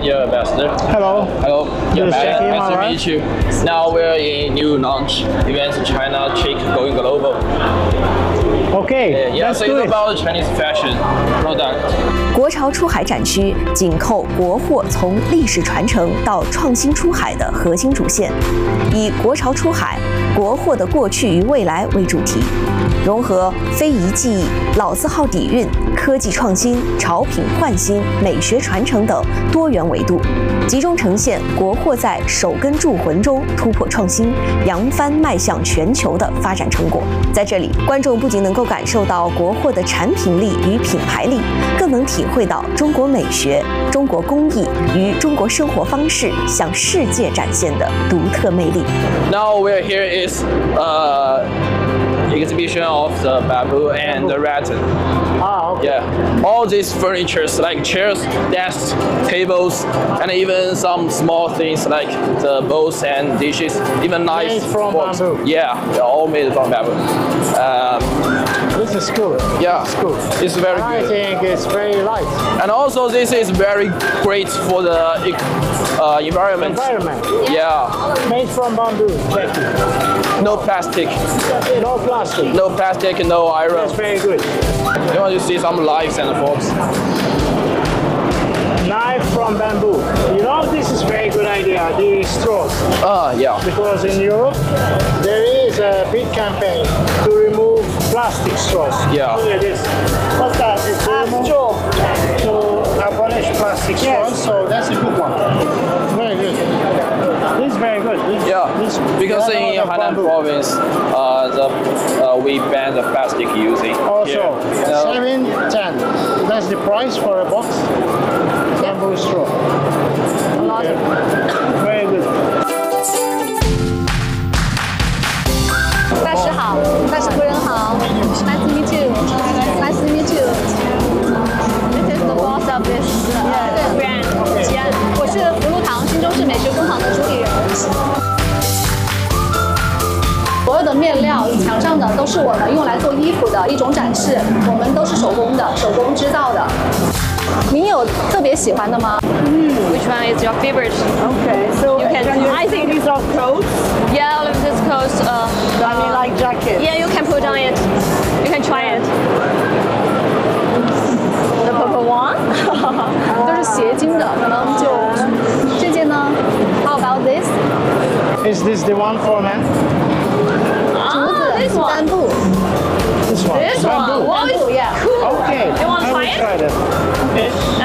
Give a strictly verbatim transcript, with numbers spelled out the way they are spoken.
your ambassador. Hello. Hello. This is Jackie, nice to right? meet you. Now we're in new launch events in China, Chic going global. Okay, Yeah, let's so do it's it. about Chinese fashion product. 国潮出海展区紧扣国货从历史传承到创新出海的核心主线，以国潮出海、国货的过去与未来为主题，融合非遗技艺、老字号底蕴、科技创新、潮品焕新、美学传承等多元维度，集中呈现国货在手根铸魂中突破创新、扬帆迈向全球的发展成果。在这里，观众不仅能够感受到国货的产品力与品牌力，更能体会到中国美学、中国工艺与中国生活方式向世界展现的独特魅力。 Now we're here is uh, exhibition of the bamboo and the rattan. Ah, okay. Yeah, all these furnitures like chairs, desks, tables, and even some small things like the bowls and dishes, even knives. Made from forks. bamboo. Yeah, they're all made from bamboo. Um, This is good. yeah, It's good. it's very I good. think it's very light. And also this is very great for the uh, environment. Environment. Yeah, Made from bamboo, Jackie. no plastic, No plastic. no plastic, no iron. That's very good. You want to see some knives and forks? Knife from bamboo. You know, this is very good idea, the straws. Ah, yeah. Because in Europe, there is a big campaign to remove plastic straws. Yeah. Look at this. What's that? It's to remove, to abolish plastic straws. So that's a good one. Very good. This is very good. This, Yeah, this because one in of Hainan bamboo. province, uh, the uh, we ban the plastic using. Also, here. So, seven ten. That's the price for a box. Bamboo straw. Okay. Very good. 大师好，大师夫人好 ，Nice to meet you. Nice to meet you. This is the boss of this uh, brand. 吉安，我是福禄堂新中式美学工坊的主理人。所有的面料墙上的都是我们用来做衣服的一种展示，我们都是手工的，手工织造的。您有特别喜欢的吗？ Which one is your favorite? Okay, so You can- can you I think- these are coats? Yeah, all of this coats. Uh, I mean, like jackets. yeah, you can put on it. You can try it. The purple one 都是斜襟的，可能就这件呢 ？How about this? Is this the one for men? 竹子 this one. bamboo. This one. This one. Bamboo. What is Bamboo, yeah. cool. Okay. You want to I try will it? try that. Okay.